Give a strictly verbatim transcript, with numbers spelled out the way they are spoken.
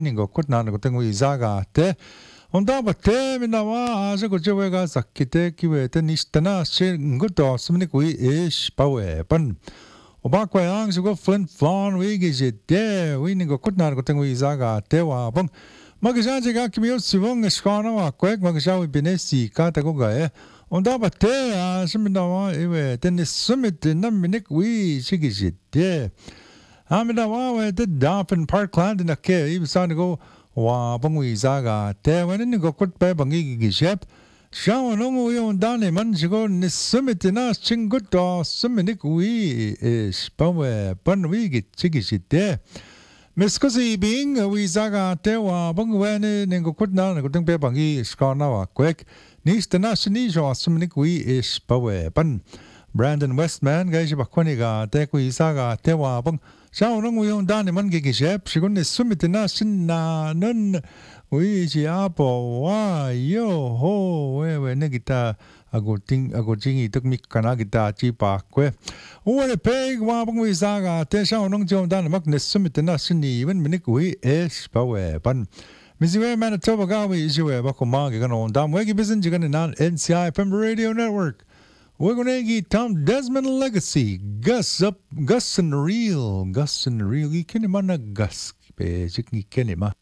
ningo kutna ngo tengo izaga te onda batte minawa aja gojewega zakite kiwe te nishtana she ngudo sumni kui ish pawe pan oba kwa yang sugo flint flon we gije de we ningo kutna ngo tengo izaga te wa bang magisha jiga kimio sivong skana wa kwek magisha we binesi ka ta go ga onda batte aja minawa ewe te nisumit na minik we shigije de Amida wa the Dolphin Parkland in a ke ibsan go wa bangwi zaga te when go kut pe bangi gi shep shaw no mo yon dane man shigo ni summit na chingut do suminik wi is pawe pan wi gi chigi shite miskosi being wi zaga te wa bangwe ne go kut na go tung pe bangi skana wa quick ni stana shini jo suminik wi is pawe pan Brandon Westman gaji bakwani ga te ku isaga te wa bang Shao nung yung dani man gigishep, sigun ni sumit na sinna nun uiji apo wa yo ho wewe ne kita agoting agotingi tuk mikana kita chipa kwe. Uwe peg wa bang wi saga te shao nung yung dani mak ni sumit na sinni even minik wi es pa we pan. Miziwe Manitoba gawi ijiwe bako magi gano ondam wegi bizin jigan nan N C I F M Radio Network. We're going to Tom Desmond Legacy, Gus up, Gus and Real, Gus and Real. You can't man a Gus, pe, you can't